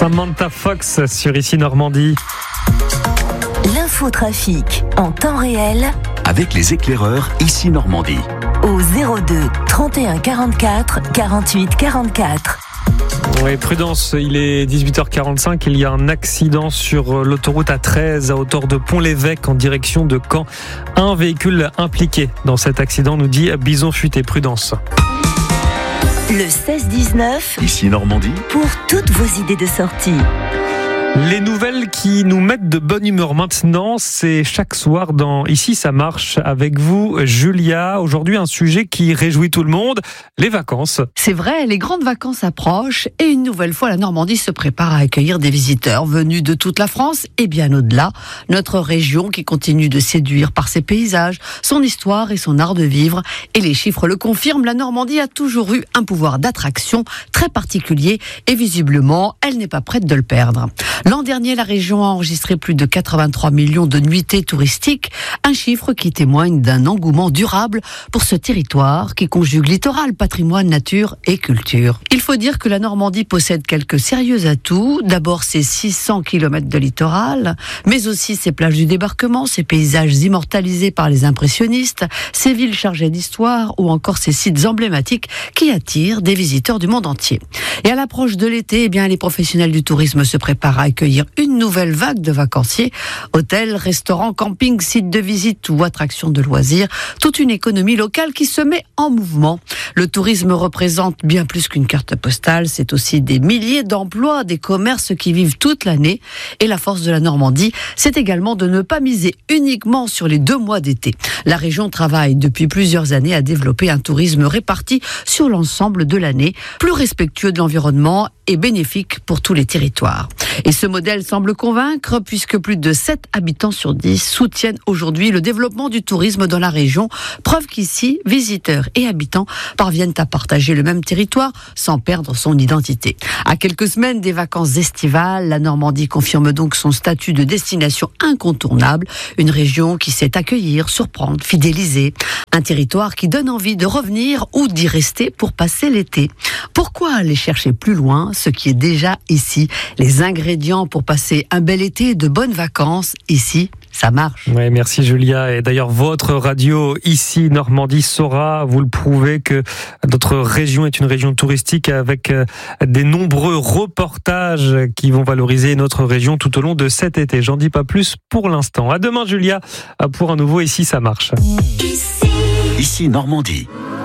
Samantha Fox sur Ici Normandie. L'infotrafic en temps réel avec les éclaireurs Ici Normandie. Au 02 31 44 48 44. Oui, prudence, il est 18h45, il y a un accident sur l'autoroute A13 à hauteur de Pont-l'Évêque en direction de Caen. Un véhicule impliqué dans cet accident, nous dit Bison Futé. Prudence. Le 16-19, Ici Normandie, pour toutes vos idées de sortie. Les nouvelles qui nous mettent de bonne humeur maintenant, c'est chaque soir dans Ici ça marche avec vous, Julia. Aujourd'hui, un sujet qui réjouit tout le monde, les vacances. C'est vrai, les grandes vacances approchent et une nouvelle fois, la Normandie se prépare à accueillir des visiteurs venus de toute la France et bien au-delà. Notre région qui continue de séduire par ses paysages, son histoire et son art de vivre. Et les chiffres le confirment, la Normandie a toujours eu un pouvoir d'attraction très particulier et visiblement, elle n'est pas prête de le perdre. L'an dernier, la région a enregistré plus de 83 millions de nuitées touristiques, un chiffre qui témoigne d'un engouement durable pour ce territoire qui conjugue littoral, patrimoine, nature et culture. Il faut dire que la Normandie possède quelques sérieux atouts. D'abord, ses 600 km de littoral, mais aussi ses plages du débarquement, ses paysages immortalisés par les impressionnistes, ses villes chargées d'histoire ou encore ses sites emblématiques qui attirent des visiteurs du monde entier. Et à l'approche de l'été, les professionnels du tourisme se préparent à accueillir une nouvelle vague de vacanciers. Hôtels, restaurants, campings, sites de visite ou attractions de loisirs. Toute une économie locale qui se met en mouvement. Le tourisme représente bien plus qu'une carte postale. C'est aussi des milliers d'emplois, des commerces qui vivent toute l'année. Et la force de la Normandie, c'est également de ne pas miser uniquement sur les 2 mois d'été. La région travaille depuis plusieurs années à développer un tourisme réparti sur l'ensemble de l'année, plus respectueux de l'environnement et bénéfique pour tous les territoires. Et ce modèle semble convaincre puisque plus de 7 habitants sur 10 soutiennent aujourd'hui le développement du tourisme dans la région. Preuve qu'ici, visiteurs et habitants parviennent à partager le même territoire sans perdre son identité. À quelques semaines des vacances estivales, la Normandie confirme donc son statut de destination incontournable. Une région qui sait accueillir, surprendre, fidéliser. Un territoire qui donne envie de revenir ou d'y rester pour passer l'été. Pourquoi aller chercher plus loin ce qui est déjà ici? Les ingrédients pour passer un bel été et de bonnes vacances, ici, ça marche. Oui, merci Julia. Et d'ailleurs, votre radio Ici Normandie saura vous le prouver que notre région est une région touristique avec des nombreux reportages qui vont valoriser notre région tout au long de cet été. J'en dis pas plus pour l'instant. À demain Julia pour un nouveau Ici ça marche. Ici Normandie.